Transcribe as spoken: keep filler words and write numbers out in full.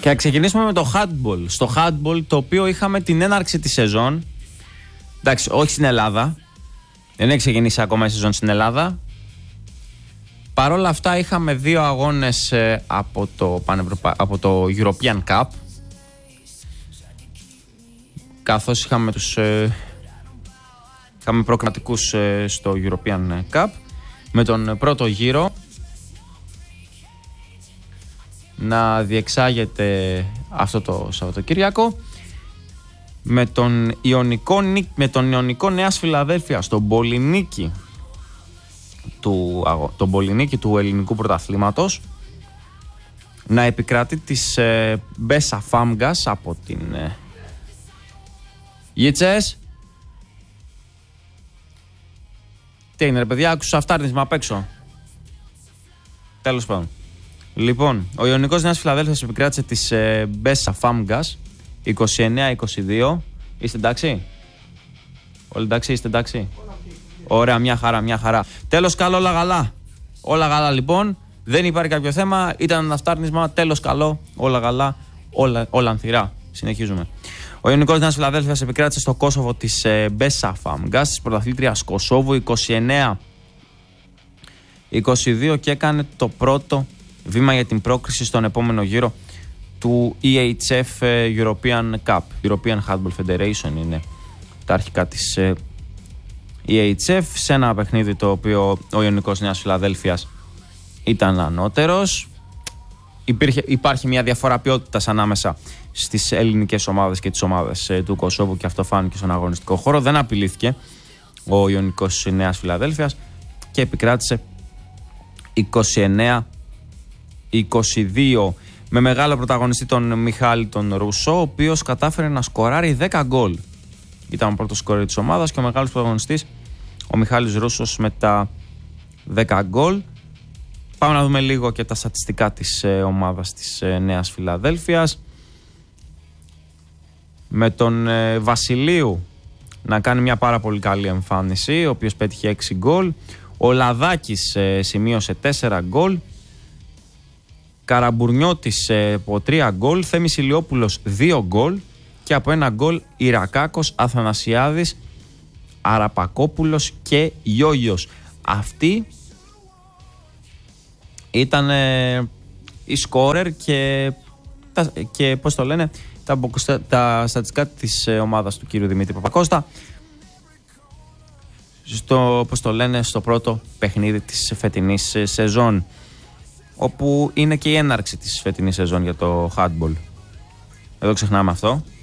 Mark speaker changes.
Speaker 1: Θα ξεκινήσουμε με το handball. Στο handball, το οποίο είχαμε την έναρξη της σεζόν. Εντάξει, όχι στην Ελλάδα. Δεν έχει ξεκινήσει ακόμα η σεζόν στην Ελλάδα. Παρ' όλα αυτά είχαμε δύο αγώνες ε, από, το Πανευρωπα... από το European Cup. Καθώς είχαμε τους ε, είχαμε προκριματικούς ε, στο European Cup. Με τον πρώτο γύρο να διεξάγεται αυτό το Σαββατοκύριακο με τον Ιωνικό, με τον Ιωνικό Νέας Φιλαδέλφειας, τον Πολυνίκη του, τον Πολυνίκη του ελληνικού πρωταθλήματος, να επικρατεί της ε, Μπέσα Φάμγκας από την ε, Γίτσες. Τι είναι ρε παιδιά, άκουσα αυτάρνισμα απ' έξω. Τέλος πάντων. Λοιπόν, ο Ιωνικός Νέας Φιλαδέλφειας επικράτησε της ε, Μπέσα Φάμγκας είκοσι εννέα είκοσι δύο. Είστε εντάξει? Όλοι εντάξει, είστε εντάξει? Ωραία, μια χαρά, μια χαρά. Τέλος καλό, όλα γαλά. Όλα γαλά λοιπόν, δεν υπάρχει κάποιο θέμα, ήταν ένα αυτάρνισμα, τέλος καλό, όλα γαλά, όλα, όλα ανθυρά. Συνεχίζουμε. Ο Ιωνικός Νέας Φιλαδέλφειας επικράτησε στο Κόσοβο της ε, Μπέσα Φάμγκας, της πρωταθλήτριας Κωσόβου είκοσι εννέα είκοσι δύο και έκανε το πρώτο βήμα για την πρόκριση στον επόμενο γύρο του ι έιτς εφ European Cup. European Handball Federation είναι τα αρχικά της ι έιτς εφ, σε ένα παιχνίδι το οποίο ο Ιωνικός Νέας Φιλαδέλφειας ήταν ανώτερος. Υπήρχε, υπάρχει μια διαφορά ποιότητας ανάμεσα στις ελληνικές ομάδες και τις ομάδες του Κωσόβου και αυτό φάνηκε στον αγωνιστικό χώρο. Δεν απειλήθηκε ο Ιωνικός Νέας Φιλαδέλφειας και επικράτησε είκοσι εννέα είκοσι δύο με μεγάλο πρωταγωνιστή τον Μιχάλη τον Ρούσο, ο οποίος κατάφερε να σκοράρει δέκα γκολ. Ήταν ο πρώτος σκορέρ της ομάδας και ο μεγάλος πρωταγωνιστής ο Μιχάλης Ρούσος με τα δέκα γκολ. Πάμε να δούμε λίγο και τα στατιστικά της ε, ομάδας της ε, Νέας Φιλαδέλφειας. Με τον ε, Βασιλείου να κάνει μια πάρα πολύ καλή εμφάνιση, ο οποίος πέτυχε έξι γκολ. Ο Λαδάκης ε, σημείωσε τέσσερα γκολ. Καραμπουρνιώτης ε, από τρία γκολ. Θέμης Ηλιόπουλος δύο γκολ. Και από ένα γκολ Ιρακάκος, Αθανασιάδης, Αραπακόπουλος και Γιώγιος. Αυτοί ήταν ε, οι σκόρερ και, τα, και πώς το λένε, τα, τα στατιστικά της ε, ομάδας του κύριου Δημήτρη Παπακώστα στο, πώς το λένε, στο πρώτο παιχνίδι της φετινής ε, σεζόν, όπου είναι και η έναρξη της φετινής σεζόν για το handball. Εδώ ξεχνάμε αυτό.